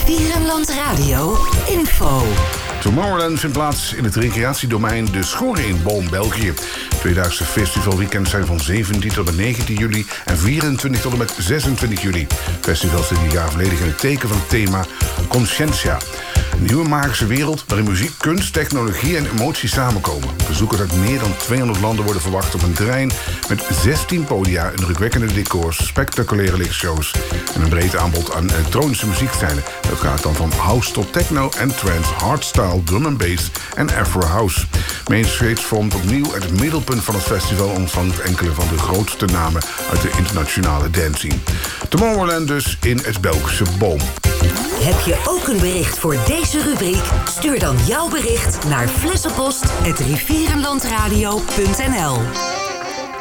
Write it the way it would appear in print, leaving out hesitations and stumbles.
Rivierenland Radio info. Tomorrowland vindt plaats in het recreatiedomein De Schoren in Boom, België. Tweedaagse festivalweekend zijn van 17 tot en met 19 juli en 24 tot en met 26 juli. Festival zit dit jaar volledig in het teken van het thema Conscientia. Een nieuwe magische wereld waarin muziek, kunst, technologie en emotie samenkomen. Bezoekers uit meer dan 200 landen worden verwacht op een terrein met 16 podia, indrukwekkende decors, spectaculaire lichtshows en een breed aanbod aan elektronische muziekstijlen. Dat gaat dan van house tot techno en trance, hardstyle, drum and bass en afro house. Mainstage vormt opnieuw het middelpunt van het festival en ontvangt enkele van de grootste namen uit de internationale dancing. Tomorrowland dus in het Belgische Boom. Heb je ook een bericht voor deze rubriek? Stuur dan jouw bericht naar flessenpost@rivierenlandradio.nl.